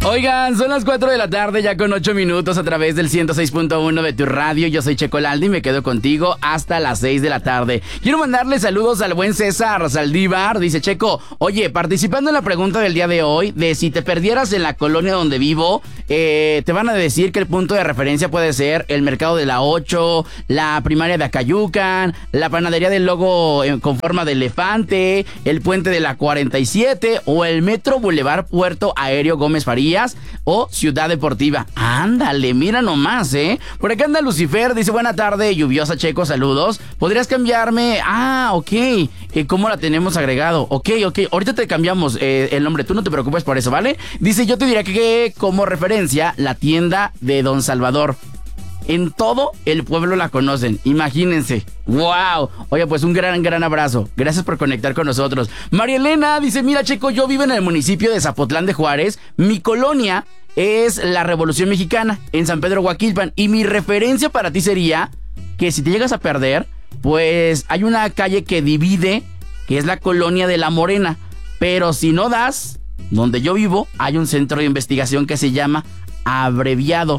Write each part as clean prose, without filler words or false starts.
Oigan, son las 4 de la tarde, ya con 8 minutos a través del 106.1 de tu radio. Yo soy Checo Lalde y me quedo contigo hasta las 6 de la tarde. Quiero mandarle saludos al buen César Saldívar. Dice: Checo, oye, participando en la pregunta del día de hoy, de si te perdieras en la colonia donde vivo, te van a decir que el punto de referencia puede ser el mercado de la 8, la primaria de Acayucan, la panadería del logo con forma de elefante, el puente de la 47 o el metro Boulevard Puerto Aéreo Gómez Farías o Ciudad Deportiva. Ándale, mira nomás, Por acá anda Lucifer, dice: buena tarde, lluviosa Checo, saludos. ¿Podrías cambiarme? Ok. ¿Cómo la tenemos agregado? Ok. Ahorita te cambiamos el nombre, tú no te preocupes por eso, ¿vale? Dice: yo te diría que como referencia la tienda de Don Salvador. En todo el pueblo la conocen, imagínense. ¡Wow! Oye, pues un gran abrazo. Gracias por conectar con nosotros. María Elena dice: mira, Checo, yo vivo en el municipio de Zapotlán de Juárez. Mi colonia es la Revolución Mexicana, en San Pedro Huaquilpan. Y mi referencia para ti sería que si te llegas a perder, pues hay una calle que divide, que es la colonia de La Morena. Pero si no das, donde yo vivo, hay un centro de investigación que se llama Abreviado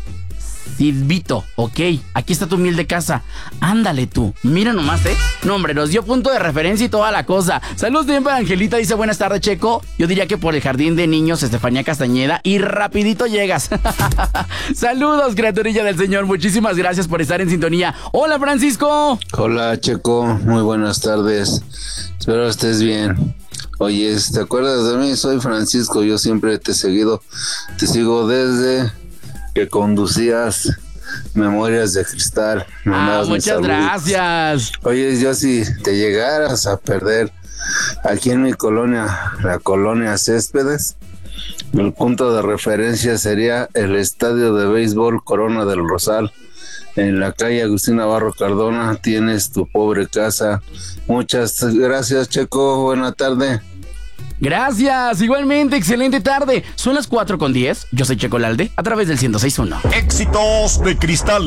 Sidvito. Ok, aquí está tu humilde casa. Ándale tú, mira nomás, No, hombre, nos dio punto de referencia y toda la cosa. Saludos bien para Angelita, dice: buenas tardes, Checo. Yo diría que por el jardín de niños Estefanía Castañeda y rapidito llegas. Saludos, criaturilla del Señor. Muchísimas gracias por estar en sintonía. Hola, Francisco. Hola, Checo. Muy buenas tardes. Espero estés bien. Oye, ¿te acuerdas de mí? Soy Francisco. Yo siempre te he seguido. Te sigo desde que conducías Memorias de Cristal. Muchas gracias. Oye, yo si te llegaras a perder aquí en mi colonia, la colonia Céspedes, el punto de referencia sería el estadio de béisbol Corona del Rosal. En la calle Agustín Navarro Cardona tienes tu pobre casa. Muchas gracias, Checo. Buena tarde. Gracias, igualmente, excelente tarde. Son las 4:10. Yo soy Checo Lalde, a través del 106.1. Éxitos de Cristal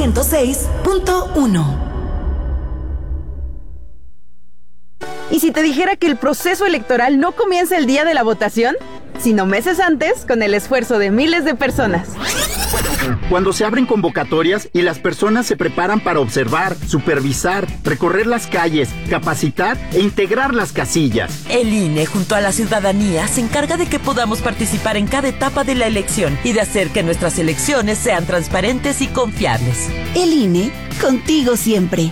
106.1. ¿Y si te dijera que el proceso electoral no comienza el día de la votación, sino meses antes, con el esfuerzo de miles de personas? Cuando se abren convocatorias y las personas se preparan para observar, supervisar, recorrer las calles, capacitar e integrar las casillas. El INE, junto a la ciudadanía, se encarga de que podamos participar en cada etapa de la elección y de hacer que nuestras elecciones sean transparentes y confiables. El INE, contigo siempre.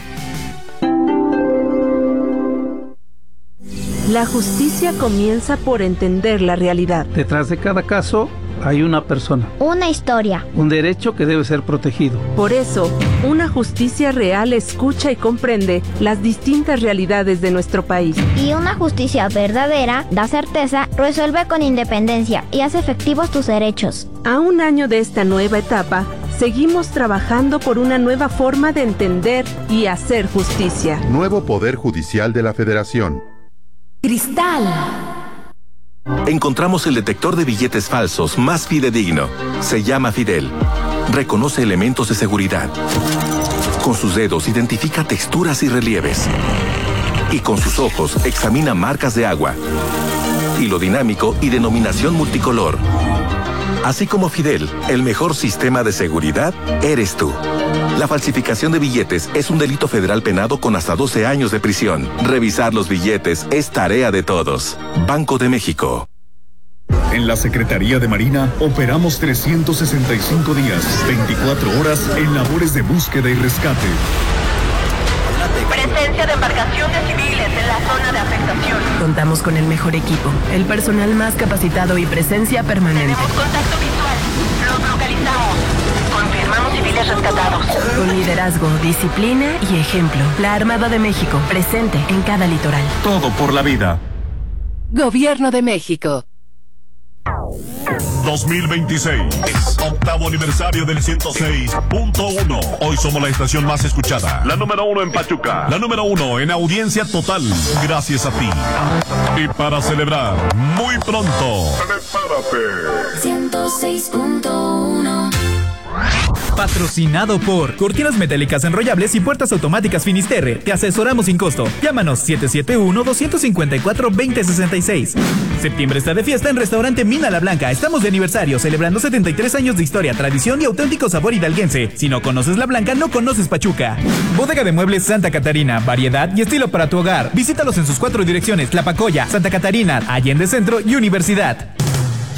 La justicia comienza por entender la realidad. Detrás de cada caso hay una persona. Una historia. Un derecho que debe ser protegido. Por eso, una justicia real escucha y comprende las distintas realidades de nuestro país. Y una justicia verdadera da certeza, resuelve con independencia y hace efectivos tus derechos. A un año de esta nueva etapa, seguimos trabajando por una nueva forma de entender y hacer justicia. Nuevo Poder Judicial de la Federación. Cristal. Encontramos el detector de billetes falsos más fidedigno. Se llama Fidel. Reconoce elementos de seguridad. Con sus dedos identifica texturas y relieves. Y con sus ojos examina marcas de agua. Hilo dinámico y denominación multicolor. Así como Fidel, el mejor sistema de seguridad eres tú. La falsificación de billetes es un delito federal penado con hasta 12 años de prisión. Revisar los billetes es tarea de todos. Banco de México. En la Secretaría de Marina operamos 365 días, 24 horas en labores de búsqueda y rescate. Presencia de embarcaciones civiles en la zona de afectación. Contamos con el mejor equipo, el personal más capacitado y presencia permanente. Tenemos contacto visual. Los localizamos. Confirmamos civiles rescatados. Con liderazgo, disciplina y ejemplo. La Armada de México, presente en cada litoral. Todo por la vida. Gobierno de México. 2026, octavo aniversario del 106.1. Hoy somos la estación más escuchada, la número 1 en Pachuca, la número 1 en audiencia total, gracias a ti. Y para celebrar, muy pronto, prepárate. 106.1. Patrocinado por Cortinas Metálicas Enrollables y Puertas Automáticas Finisterre. Te asesoramos sin costo. Llámanos 771-254-2066. Septiembre está de fiesta en Restaurante Mina La Blanca. Estamos de aniversario, celebrando 73 años de historia, tradición y auténtico sabor hidalguense. Si no conoces La Blanca, no conoces Pachuca. Bodega de Muebles Santa Catarina. Variedad y estilo para tu hogar. Visítalos en sus 4 direcciones: Tlapacoya, Santa Catarina, Allende Centro y Universidad.